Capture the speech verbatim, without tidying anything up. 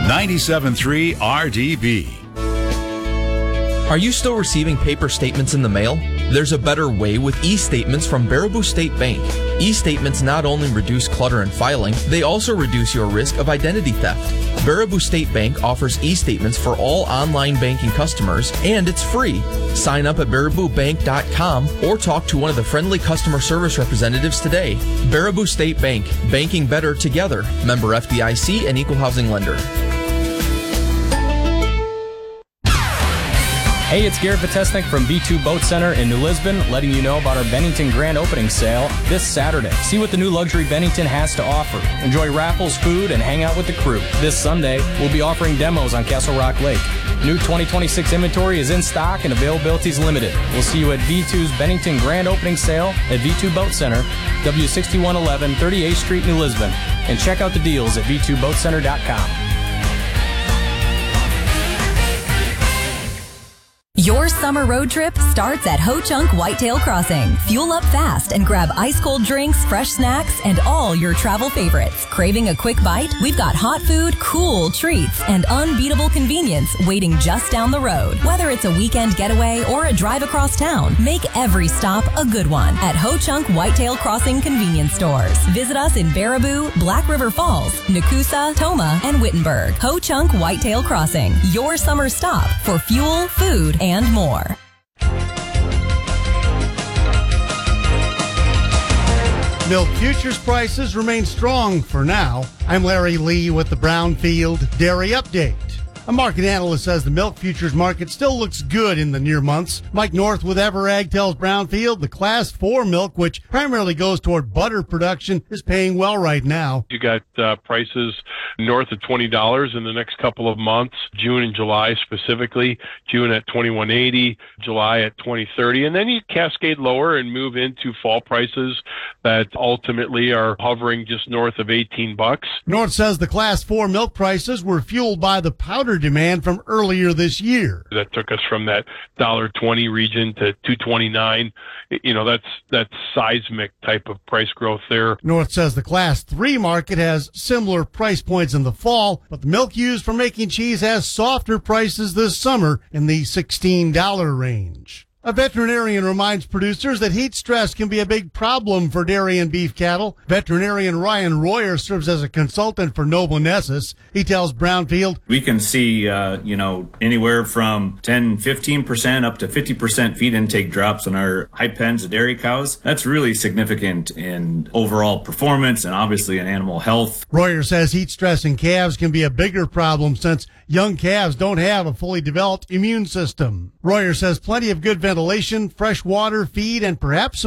ninety-seven point three R D B. Are you still receiving paper statements in the mail? There's a better way with e-statements from Baraboo State Bank. E-statements not only reduce clutter and filing, they also reduce your risk of identity theft. Baraboo State Bank offers e-statements for all online banking customers, and it's free. Sign up at baraboo bank dot com or talk to one of the friendly customer service representatives today. Baraboo State Bank, banking better together. Member F D I C and Equal Housing Lender. Hey, it's Garrett Vitesnik from V two Boat Center in New Lisbon, letting you know about our Bennington Grand Opening Sale this Saturday. See what the new luxury Bennington has to offer. Enjoy raffles, food, and hang out with the crew. This Sunday, we'll be offering demos on Castle Rock Lake. New twenty twenty-six inventory is in stock and availability is limited. We'll see you at V two's Bennington Grand Opening Sale at V two Boat Center, W sixty-one eleven thirty-eighth Street, New Lisbon. And check out the deals at V two boat center dot com. Your summer road trip starts at Ho Chunk Whitetail Crossing. Fuel up fast and grab ice-cold drinks, fresh snacks, and all your travel favorites. Craving a quick bite? We've got hot food, cool treats, and unbeatable convenience waiting just down the road. Whether it's a weekend getaway or a drive across town, make every stop a good one at Ho Chunk Whitetail Crossing convenience stores. Visit us in Baraboo, Black River Falls, Nakusa, Toma, and Wittenberg. Ho Chunk Whitetail Crossing, your summer stop for fuel, food, and more. Milk futures prices remain strong for now. I'm Larry Lee with the Brownfield Dairy Update. A market analyst says the milk futures market still looks good in the near months. Mike North with Everag tells Brownfield the Class four milk, which primarily goes toward butter production, is paying well right now. You got uh, prices north of twenty dollars in the next couple of months, June and July specifically. June at twenty-one eighty, July at twenty thirty, and then you cascade lower and move into fall prices that ultimately are hovering just north of eighteen bucks. North says the Class four milk prices were fueled by the powder demand from earlier this year. That took us from that one dollar twenty region to two twenty-nine. You know, that's that's seismic type of price growth there. North says the Class three market has similar price points in the fall, but the milk used for making cheese has softer prices this summer in the sixteen dollars range. A veterinarian reminds producers that heat stress can be a big problem for dairy and beef cattle. Veterinarian Ryan Royer serves as a consultant for Novonesis. He tells Brownfield, we can see, uh, you know, anywhere from ten, fifteen percent up to fifty percent feed intake drops on our high pens of dairy cows. That's really significant in overall performance and obviously in animal health. Royer says heat stress in calves can be a bigger problem since young calves don't have a fully developed immune system. Royer says plenty of good ventilation, fresh water, feed, and perhaps some